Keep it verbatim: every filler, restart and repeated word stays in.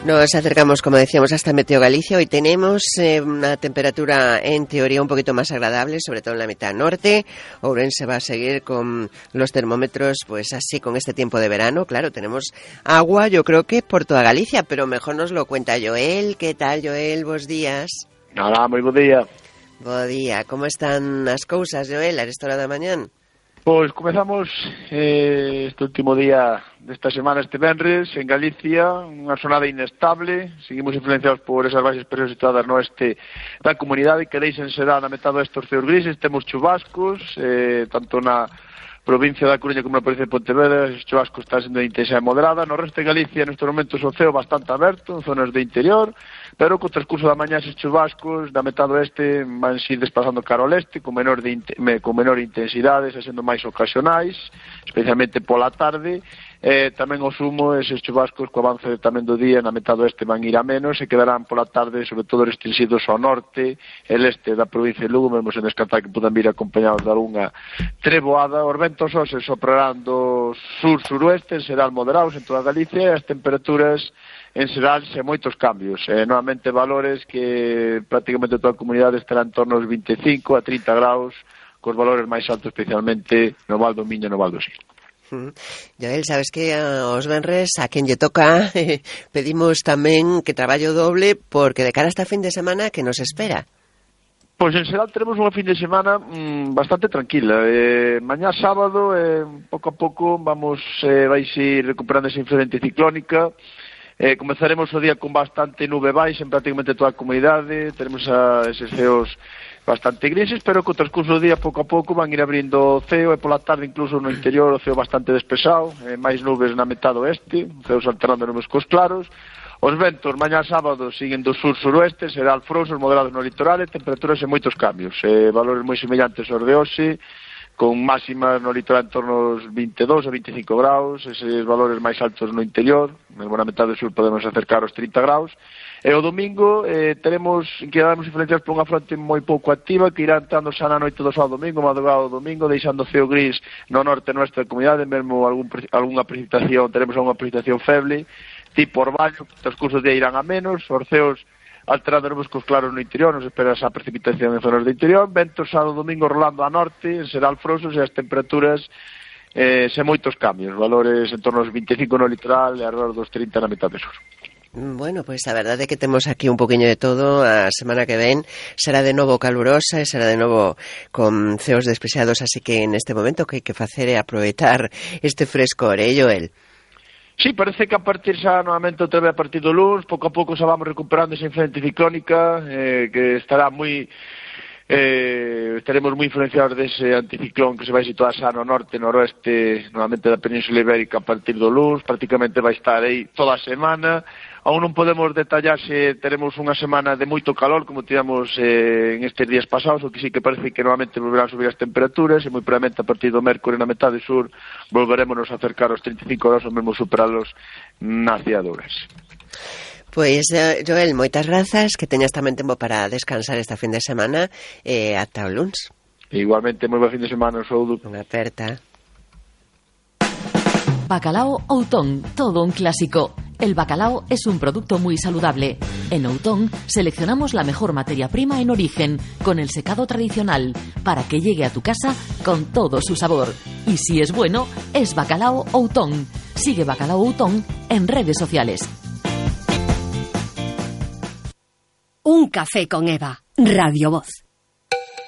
Nos acercamos, como decíamos, hasta Meteo Galicia. Hoy tenemos eh, una temperatura en teoría un poquito más agradable, sobre todo en la mitad norte. Ourense va a seguir con los termómetros, pues así, con este tiempo de verano. Claro, tenemos agua, yo creo que por toda Galicia, pero mejor nos lo cuenta Joel. ¿Qué tal, Joel? Bos días. Hola, moi bo día. Bo día. Como están as cousas, Joel, a esta hora da mañán? Pois comezamos eh, este último día desta semana, este venres, en Galicia, unha xornada inestable. Seguimos influenciados por esas baixas presións situadas no oeste da comunidade, que deixen será na metade estes ceos grises. Temos chubascos, eh, tanto na provincia da Coruña como na provincia de Pontevedra. Os chubascos están sendo de intensidade moderada. No resto de Galicia, nestes momentos, o ceo bastante aberto, en zonas de interior, pero co transcurso da mañá eses chubascos da metade oeste van ir desplazando cara ao leste con menor, de, con menor intensidade, sendo máis ocasionais, especialmente pola tarde. Eh, tamén o sumo, eses chubascos co avance tamén do día na metade oeste van ir a menos e quedarán pola tarde sobre todo restringidos ao norte e leste da provincia de Lugo, mesmo sen descartar que podan vir acompañados de algunha treboada. Os ventos hoxe soprarán do sur-suroeste, serán moderados en toda Galicia, e as temperaturas en xeral sen moitos cambios. Eh, normalmente valores que prácticamente toda a comunidade estará en torno aos vinte e cinco a trinta graus, cos valores máis altos especialmente no Val do Miño e no Val do Sil. Mm. Joel, sabes que aos venres a quen lle toca eh, pedimos tamén que traballo doble, porque de cara a esta fin de semana que nos espera? Pois en xeral teremos unha fin de semana mmm, bastante tranquila. Eh, mañá sábado, eh, pouco a pouco vamos eh, vais ir recuperando esa influencia anticiclónica. Eh, comezaremos o día con bastante nube baixa en prácticamente toda a comunidade. Teremos a eses ceos bastante grises, pero co transcurso do día pouco a pouco van ir abrindo o ceo, e pola tarde incluso no interior o ceo bastante despexado, eh, máis nubes na metade oeste, ceos alternando nubes cos claros. Os ventos mañá sábado siguen do sur-suroeste, será alfrouxos moderados no litoral e temperaturas en moitos cambios, eh, valores moi semellantes aos de hoxe, con máximas no litoral en torno aos vinte e dous a vinte e cinco graus, eses valores máis altos no interior, mesmo na metade sur podemos acercar aos trinta graus. E o domingo eh, teremos que darmos influenciados por unha fronte moi pouco activa que irá entrando xa na noite do sábado domingo, madrugada do domingo, deixando ceo gris no norte da nosa comunidade, mesmo algún, algunha precipitación, teremos algunha precipitación feble, tipo orvallo, que transcurso de irán a menos, os ceos alterando nubes cos claros no interior, nos espera esa precipitación en zonas de interior, ventos sábado domingo rolando a norte, será alfrouxos e as temperaturas eh, sen moitos cambios, valores en torno aos vinte e cinco no litoral e alrededor dos trinta na metade sur. Bueno, pues a verdade é que temos aquí un poquinho de todo. A semana que ven será de novo calurosa e será de novo con ceos despexados, así que en este momento que hai que facer é aproveitar este frescor, eh, Joel? Sí, parece que a partir xa novamente outra vez a partir do luns, pouco a pouco xa vamos recuperando esa influencia anticiclónica, eh, que estará moi eh, estaremos moi influenciados dese anticiclón que se vai situar xa no norte, noroeste, novamente da Península Ibérica a partir do luns, prácticamente vai estar aí toda a semana. Aún non podemos detallar se teremos unha semana de moito calor como tivemos eh, en estes días pasados, o que sí que parece que novamente volverán a subir as temperaturas e moi probablemente a partir do mércore na metade sur volveremos a acercar aos trinta e cinco graus ou mesmo superalos nas ciaduras. Pois, eh, Joel, moitas grazas, que teñas tamén tempo para descansar esta fin de semana e eh, ata o luns. Igualmente, moi bo fin de semana, saúdo. Unha aperta. Bacalao Outón, todo un clásico. El bacalao es un producto muy saludable. En Outón seleccionamos la mejor materia prima en origen, con el secado tradicional, para que llegue a tu casa con todo su sabor. Y si es bueno, es Bacalao Outón. Sigue Bacalao Outón en redes sociales. Un café con Eva, Radio Voz.